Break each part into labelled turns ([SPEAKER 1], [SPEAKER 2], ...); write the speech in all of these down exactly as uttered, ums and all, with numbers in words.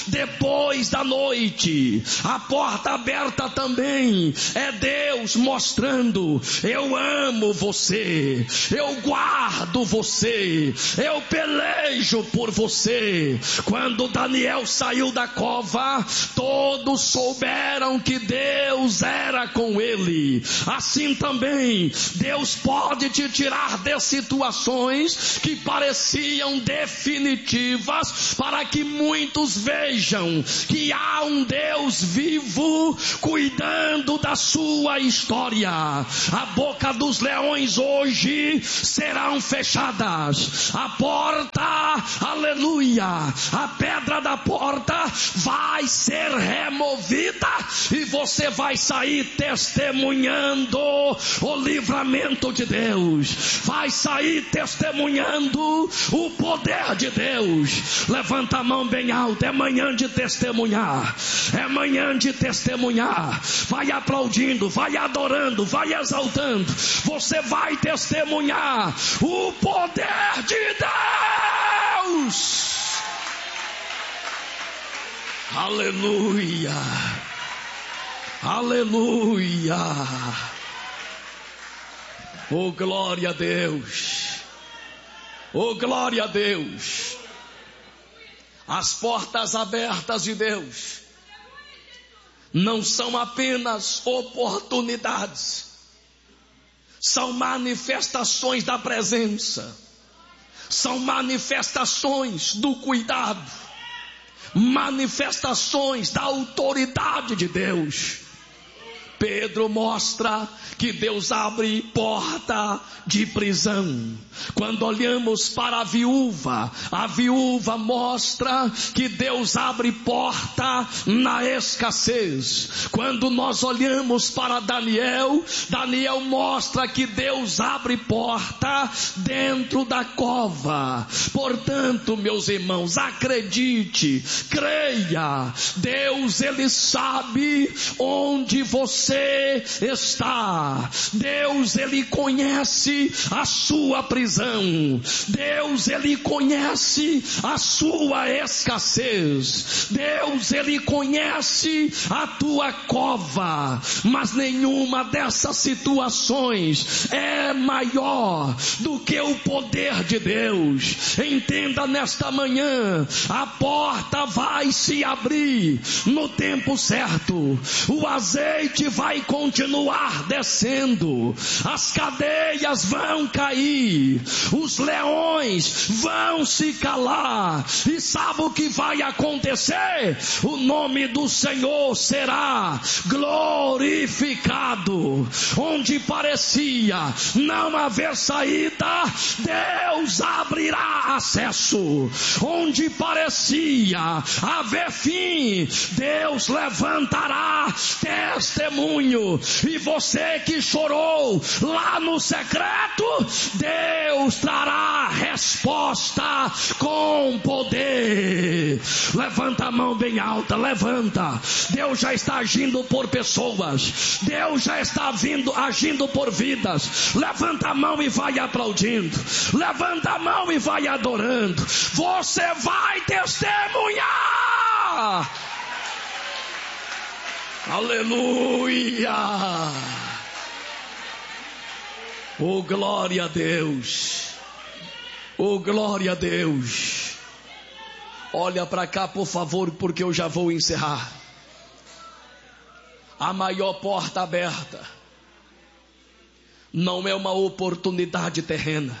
[SPEAKER 1] Depois da noite, a porta aberta também é Deus mostrando: eu amo você, eu guardo você, eu pelejo por você. Quando Daniel saiu da cova, todos souberam que Deus era com ele. Assim também Deus pode te tirar de situações que pareciam definitivas, para que muitos vejam que há um Deus vivo cuidando da sua história. A boca dos leões hoje serão fechadas. A porta, aleluia, a pedra da porta vai ser removida e você vai sair testemunhando o livramento de Deus. Vai sair testemunhando o poder de Deus. Levanta a mão bem alta. É manhã de testemunhar, é manhã de testemunhar. Vai aplaudindo, vai adorando, vai exaltando. Você vai testemunhar o poder de Deus. Aleluia, aleluia. Oh, glória a Deus, oh, glória a Deus. As portas abertas de Deus não são apenas oportunidades, são manifestações da presença, são manifestações do cuidado, manifestações da autoridade de Deus. Pedro mostra que Deus abre porta de prisão. Quando olhamos para a viúva, a viúva mostra que Deus abre porta na escassez. Quando nós olhamos para Daniel, Daniel mostra que Deus abre porta dentro da cova. Portanto, meus irmãos, acredite, creia, Deus, Ele sabe onde você está. Deus, Ele conhece a sua prisão. Deus, Ele conhece a sua escassez. Deus, Ele conhece a tua cova. Mas nenhuma dessas situações é maior do que o poder de Deus. Entenda nesta manhã, a porta vai se abrir no tempo certo. O azeite vai vai continuar descendo, as cadeias vão cair, os leões vão se calar, e sabe o que vai acontecer? O nome do Senhor será glorificado. Onde parecia não haver saída, Deus abrirá acesso. Onde parecia haver fim, Deus levantará testemunho. E você que chorou lá no secreto, Deus trará resposta com poder. Levanta a mão bem alta, levanta. Deus já está agindo por pessoas. Deus já está vindo, agindo por vidas. Levanta a mão e vai aplaudindo. Levanta a mão e vai adorando. Você vai testemunhar. Aleluia! Oh, glória a Deus! Oh, glória a Deus! Olha para cá, por favor, porque eu já vou encerrar. A maior porta aberta não é uma oportunidade terrena,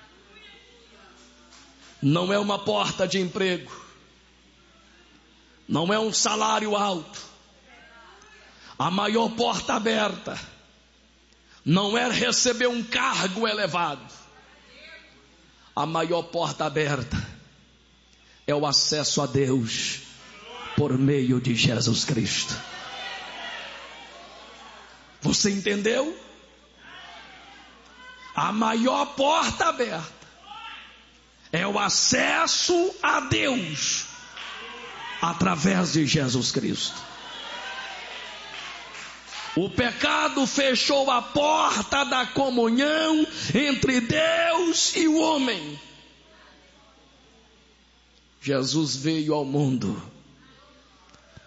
[SPEAKER 1] não é uma porta de emprego, não é um salário alto. A maior porta aberta não é receber um cargo elevado. A maior porta aberta é o acesso a Deus por meio de Jesus Cristo. Você entendeu? A maior porta aberta é o acesso a Deus através de Jesus Cristo. O pecado fechou a porta da comunhão entre Deus e o homem. Jesus veio ao mundo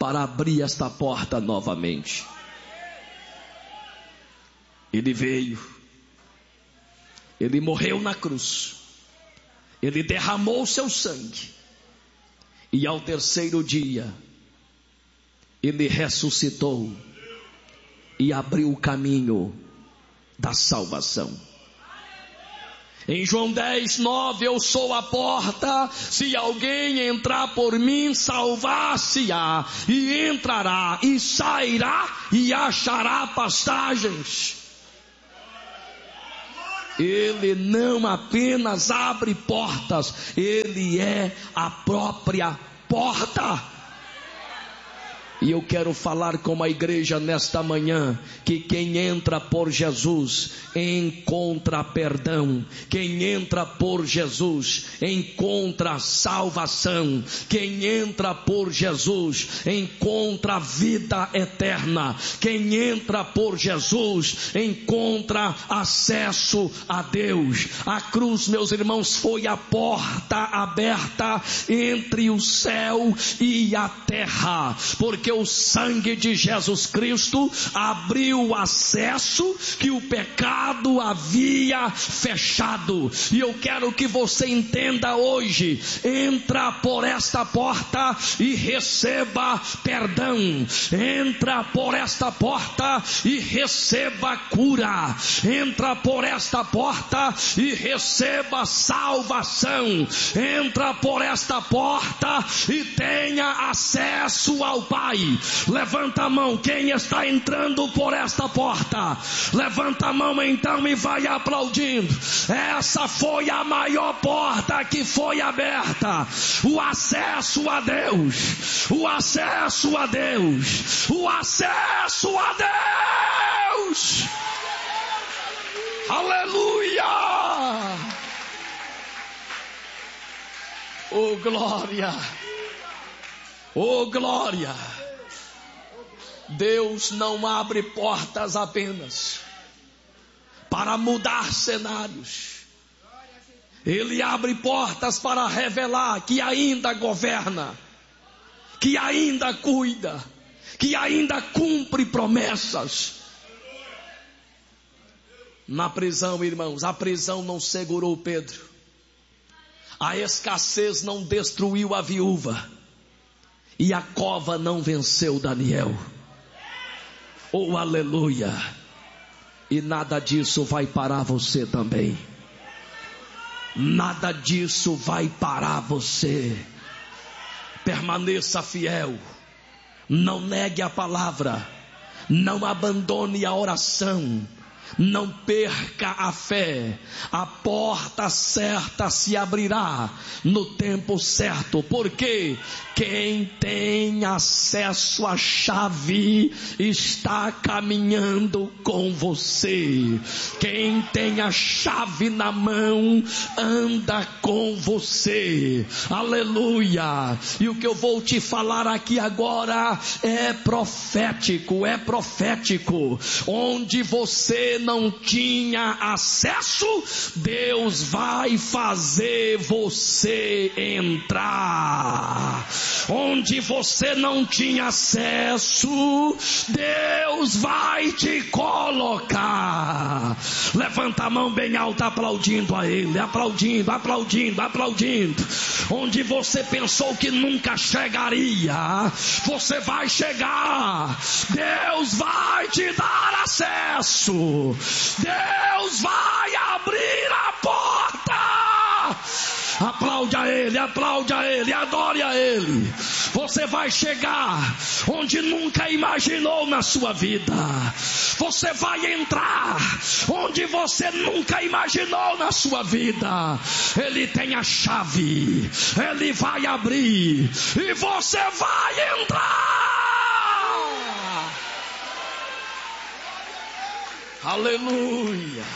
[SPEAKER 1] para abrir esta porta novamente. Ele veio, ele morreu na cruz, ele derramou seu sangue, e ao terceiro dia, ele ressuscitou e abriu o caminho da salvação. Em João dez, nove, eu sou a porta, se alguém entrar por mim, salvar-se-á, e entrará, e sairá, e achará pastagens. Ele não apenas abre portas, ele é a própria porta. E eu quero falar com a igreja nesta manhã, que quem entra por Jesus encontra perdão, quem entra por Jesus encontra salvação, quem entra por Jesus encontra vida eterna, quem entra por Jesus encontra acesso a Deus. A cruz, meus irmãos, foi a porta aberta entre o céu e a terra, porque o sangue de Jesus Cristo abriu o acesso que o pecado havia fechado. E eu quero que você entenda hoje: entra por esta porta e receba perdão, entra por esta porta e receba cura, entra por esta porta e receba salvação, entra por esta porta e tenha acesso ao Pai. Levanta a mão quem está entrando por esta porta. Levanta a mão então e vai aplaudindo. Essa foi a maior porta que foi aberta. O acesso a Deus. O acesso a Deus. O acesso a Deus. Aleluia. Oh glória. Oh glória. Deus não abre portas apenas para mudar cenários. Ele abre portas para revelar que ainda governa, que ainda cuida, que ainda cumpre promessas. Na prisão, irmãos, a prisão não segurou Pedro. A escassez não destruiu a viúva. E a cova não venceu Daniel. Oh, aleluia. E nada disso vai parar você também. Nada disso vai parar você. Permaneça fiel. Não negue a palavra. Não abandone a oração. Não perca a fé. A porta certa se abrirá no tempo certo, porque quem tem acesso à chave está caminhando com você. Quem tem a chave na mão anda com você. Aleluia. E o que eu vou te falar aqui agora é profético, é profético. Onde você não tinha acesso, Deus vai fazer você entrar. Onde você não tinha acesso, Deus vai te colocar. Levanta a mão bem alta, aplaudindo a Ele, aplaudindo, aplaudindo, aplaudindo. Onde você pensou que nunca chegaria, você vai chegar. Deus vai te dar acesso. Deus vai abrir a porta. Aplaude a Ele, aplaude a Ele, adore a Ele. Você vai chegar onde nunca imaginou na sua vida. Você vai entrar onde você nunca imaginou na sua vida. Ele tem a chave, Ele vai abrir e você vai entrar. Aleluia.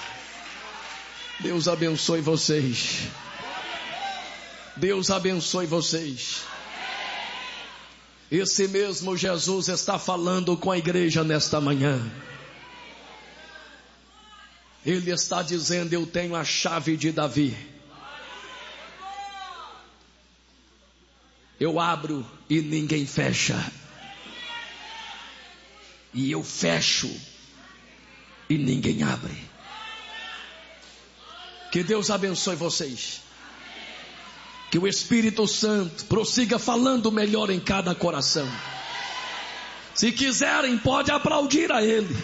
[SPEAKER 1] Deus abençoe vocês. Deus abençoe vocês. Esse mesmo Jesus está falando com a igreja nesta manhã. Ele está dizendo: eu tenho a chave de Davi. Eu abro e ninguém fecha. e eu fecho e ninguém abre. Que Deus abençoe vocês. Que o Espírito Santo prossiga falando melhor em cada coração. Se quiserem, pode aplaudir a Ele.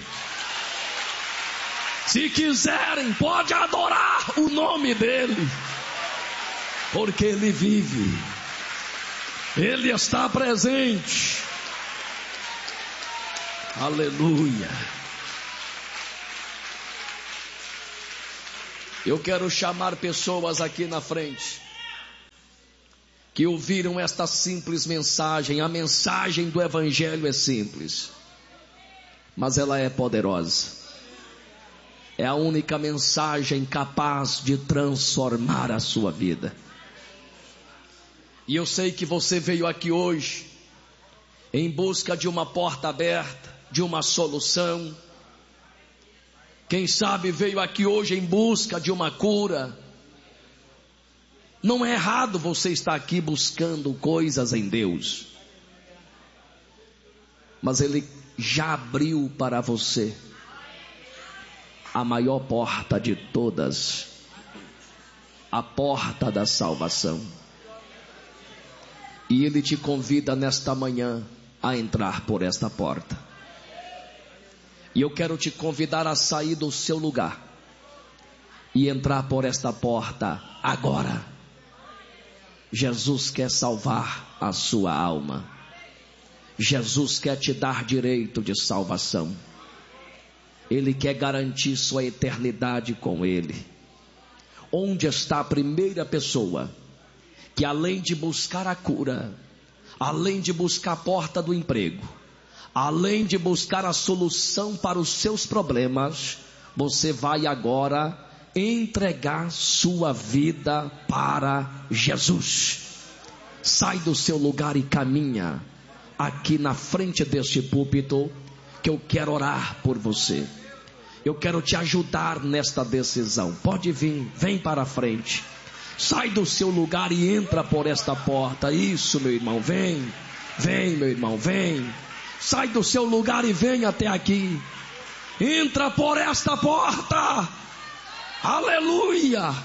[SPEAKER 1] Se quiserem, pode adorar o nome dEle. Porque Ele vive. Ele está presente. Aleluia. Eu quero chamar pessoas aqui na frente que ouviram esta simples mensagem. A mensagem do Evangelho é simples, mas ela é poderosa. É a única mensagem capaz de transformar a sua vida. E eu sei que você veio aqui hoje em busca de uma porta aberta, de uma solução. Quem sabe veio aqui hoje em busca de uma cura. Não é errado você estar aqui buscando coisas em Deus, mas Ele já abriu para você a maior porta de todas, a porta da salvação. E Ele te convida nesta manhã a entrar por esta porta. E eu quero te convidar a sair do seu lugar e entrar por esta porta agora. Jesus quer salvar a sua alma. Jesus quer te dar direito de salvação. Ele quer garantir sua eternidade com Ele. Onde está a primeira pessoa que, além de buscar a cura, além de buscar a porta do emprego, além de buscar a solução para os seus problemas, você vai agora entregar sua vida para Jesus? Sai do seu lugar e caminha aqui na frente deste púlpito, que eu quero orar por você. Eu quero te ajudar nesta decisão. Pode vir, vem para a frente. Sai do seu lugar e entra por esta porta. Isso, meu irmão, vem. Vem, meu irmão, vem. Sai do seu lugar e vem até aqui. Entra por esta porta. Aleluia.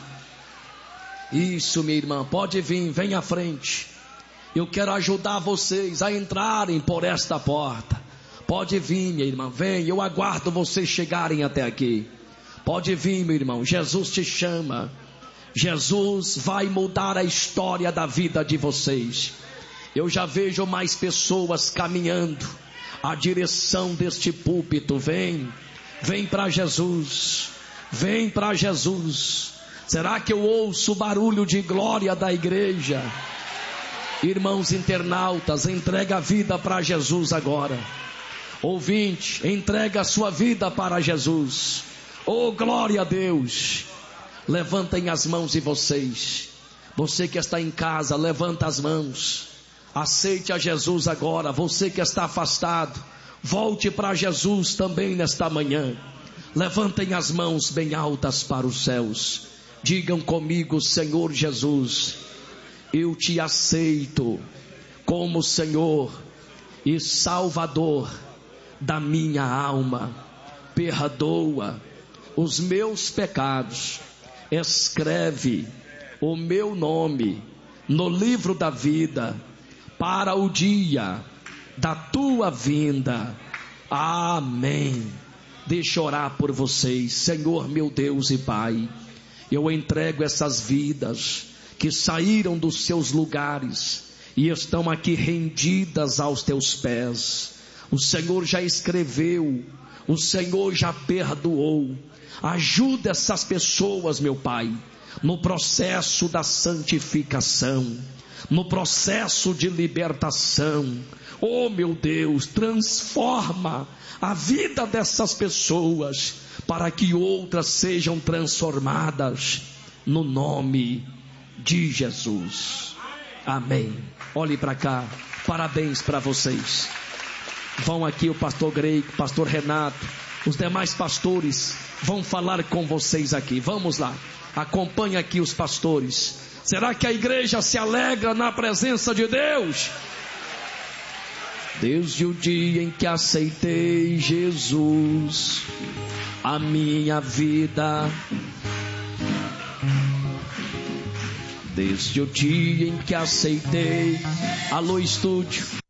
[SPEAKER 1] Isso, minha irmã, pode vir, vem à frente. Eu quero ajudar vocês a entrarem por esta porta. Pode vir, minha irmã, vem. Eu aguardo vocês chegarem até aqui. Pode vir, meu irmão. Jesus te chama. Jesus vai mudar a história da vida de vocês. Eu já vejo mais pessoas caminhando à direção deste púlpito. Vem, vem para Jesus. Vem para Jesus. Será que eu ouço o barulho de glória da igreja? Irmãos internautas, entrega a vida para Jesus agora. Ouvinte, entrega a sua vida para Jesus. Oh, glória a Deus. Levantem as mãos de vocês. Você que está em casa, levanta as mãos. Aceite a Jesus agora. Você que está afastado, volte para Jesus também nesta manhã. Levantem as mãos bem altas para os céus. Digam comigo: Senhor Jesus, eu te aceito como Senhor e Salvador da minha alma. Perdoa os meus pecados. Escreve o meu nome no livro da vida para o dia da tua vinda. Amém. Deixa eu orar por vocês. Senhor, meu Deus e Pai, eu entrego essas vidas que saíram dos seus lugares e estão aqui rendidas aos teus pés. O Senhor já escreveu, o Senhor já perdoou. Ajuda essas pessoas, meu Pai, no processo da santificação, no processo de libertação. Oh, meu Deus, transforma a vida dessas pessoas para que outras sejam transformadas no nome de Jesus. Amém. Olhe para cá. Parabéns para vocês. Vão aqui o pastor Greg, o pastor Renato, os demais pastores vão falar com vocês aqui. Vamos lá. Acompanhe aqui os pastores. Será que a igreja se alegra na presença de Deus? Desde o dia em que aceitei Jesus, a minha vida. Desde o dia em que aceitei. Alô, estúdio.